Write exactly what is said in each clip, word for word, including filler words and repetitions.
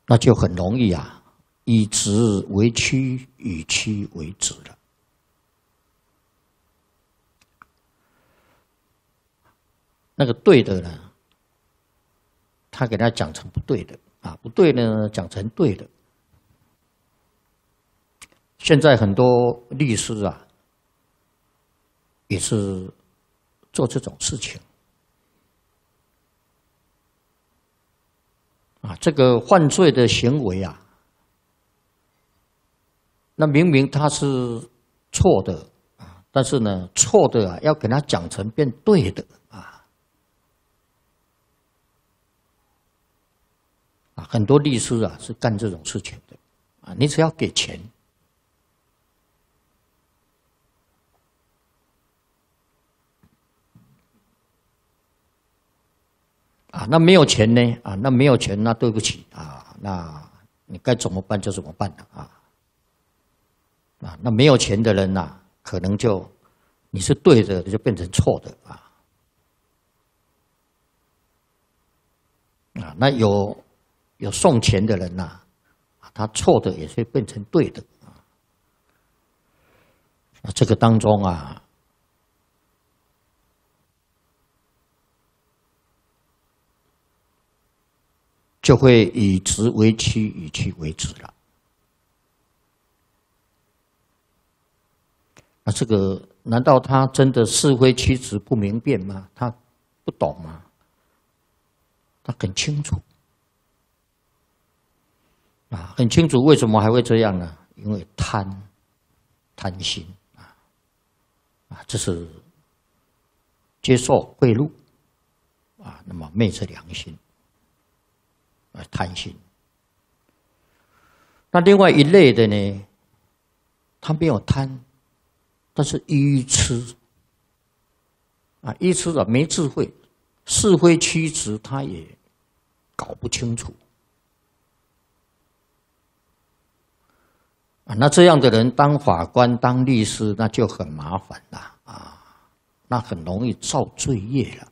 那就很容易啊，以直为曲，以曲为直了。那个对的呢，他给他讲成不对的啊，不对呢讲成对的。现在很多律师啊，也是做这种事情啊。这个犯罪的行为啊，那明明他是错的啊，但是呢，错的啊要给他讲成变对的啊。啊，很多律师啊是干这种事情的啊。你只要给钱。啊，那没有钱呢？啊，那没有钱，那对不起啊，那你该怎么办就怎么办了啊。啊，那没有钱的人呐、啊，可能就你是对的，就变成错的啊。啊，那有有送钱的人呐、啊，他错的也会变成对的啊。啊，这个当中啊。就会以直为曲，以曲为直了。那这个难道他真的是非曲直不明辨吗？他不懂吗？他很清楚啊，很清楚为什么还会这样呢？因为贪，贪心啊啊，这是接受贿赂啊，那么昧着良心。啊，贪心。那另外一类的呢，他没有贪，但是愚痴啊，愚痴的没智慧，是非曲直他也搞不清楚啊。那这样的人当法官、当律师，那就很麻烦了啊，那很容易造罪业了。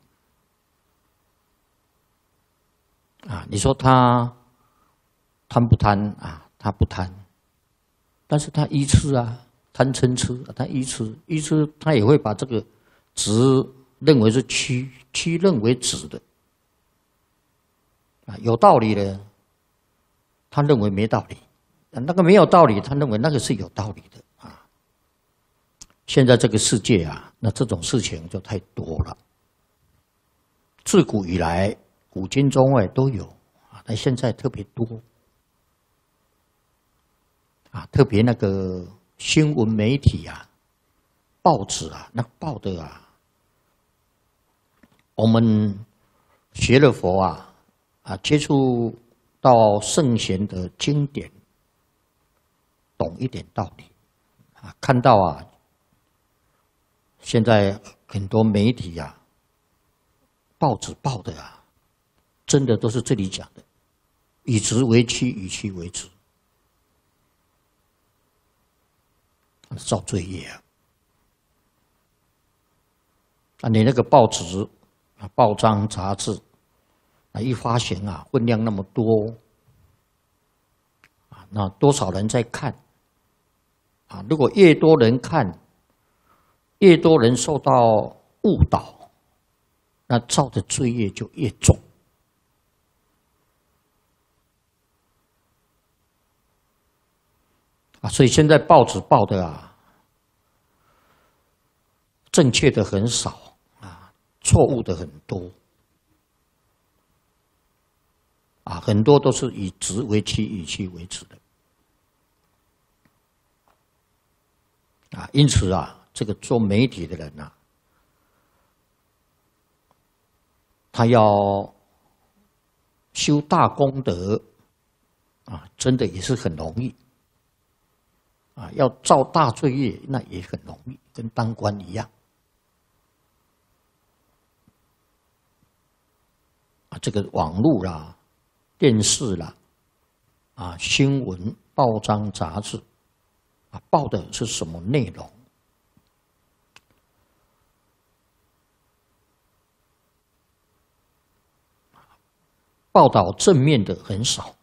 啊，你说他贪不贪啊？他不贪，但是他愚痴啊，贪嗔痴，他愚痴，愚痴他也会把这个直认为是曲，曲认为直的啊，有道理的，他认为没道理；那个没有道理，他认为那个是有道理的啊。现在这个世界啊，那这种事情就太多了，自古以来。古今中外都有啊，但现在特别多啊，特别那个新闻媒体啊、报纸啊，那报的啊，我们学了佛啊啊，接触到圣贤的经典，懂一点道理啊，看到啊，现在很多媒体啊、报纸报的啊。真的都是这里讲的，以直为曲，以曲为直，造罪业啊！啊，你那个报纸啊、报章、杂志啊，一发行啊，分量那么多啊，那多少人在看啊？如果越多人看，越多人受到误导，那造的罪业就越重。啊，所以现在报纸报的啊，正确的很少啊，错误的很多啊，很多都是以直为曲，以曲为直的啊。因此啊，这个做媒体的人啊，他要修大功德啊，真的也是很容易。啊，要造大罪业，那也很容易，跟当官一样。啊，这个网络啦、电视啦、啊新闻、报章、杂志，啊报的是什么内容？报道正面的很少，